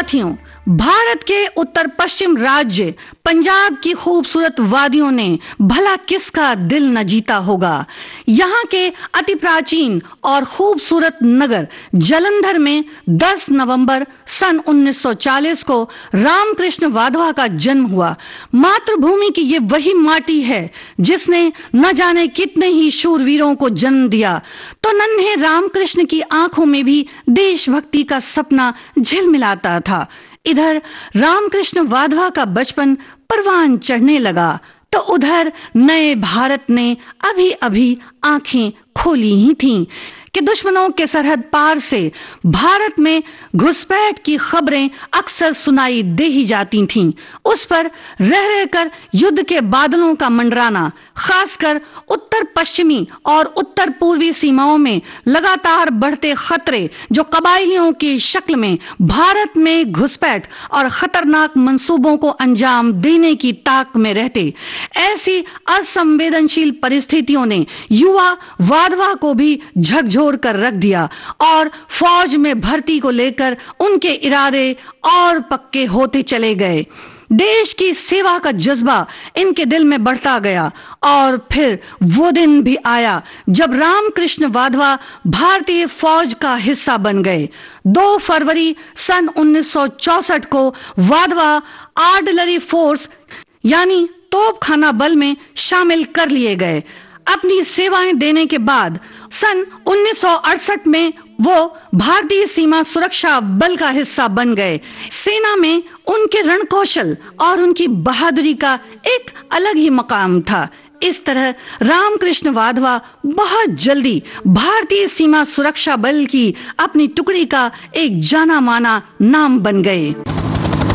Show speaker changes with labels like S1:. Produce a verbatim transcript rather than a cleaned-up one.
S1: साथियों, भारत के उत्तर पश्चिम राज्य पंजाब की खूबसूरत वादियों ने भला किसका दिल न जीता होगा। यहाँ के अति प्राचीन और खूबसूरत नगर जालंधर में दस नवंबर सन उन्नीस सौ चालीस को रामकृष्ण वाधवा का जन्म हुआ। मातृभूमि की ये वही माटी है जिसने न जाने कितने ही शूरवीरों को जन्म दिया। तो नन्हे रामकृष्ण की आंखों में भी देशभक्ति का सपना झिलमिलाता था। इधर रामकृष्ण वाधवा का बचपन परवान चढ़ने लगा तो उधर नए भारत ने अभी अभी आंखें खोली ही थीं कि दुश्मनों के सरहद पार से भारत में घुसपैठ की खबरें अक्सर सुनाई दे ही जाती थीं। उस पर रह रहकर युद्ध के बादलों का मंडराना, खासकर उत्तर पश्चिमी और उत्तर पूर्वी सीमाओं में लगातार बढ़ते खतरे जो कबायलियों की शक्ल में भारत में घुसपैठ और खतरनाक मंसूबों को अंजाम देने की ताक में रहते। ऐसी असंवेदनशील परिस्थितियों ने युवा वाधवा को भी झकझोर कर रख दिया और फौज में भर्ती को लेकर उनके इरादे और पक्के होते चले गए। देश की सेवा का जज्बा इनके दिल में बढ़ता गया और फिर वो दिन भी आया जब रामकृष्ण वाधवा भारतीय फौज का हिस्सा बन गए। दो फरवरी सन उन्नीस सौ चौसठ को वाधवा आर्टिलरी फोर्स यानी तोपखाना बल में शामिल कर लिए गए। अपनी सेवाएं देने के बाद सन उन्नीस सौ अड़सठ में वो भारतीय सीमा सुरक्षा बल का हिस्सा बन गए। सेना में उनके रणकौशल और उनकी बहादुरी का एक अलग ही मकाम था। इस तरह रामकृष्ण वाधवा बहुत जल्दी भारतीय सीमा सुरक्षा बल की अपनी टुकड़ी का एक जाना माना नाम बन गए।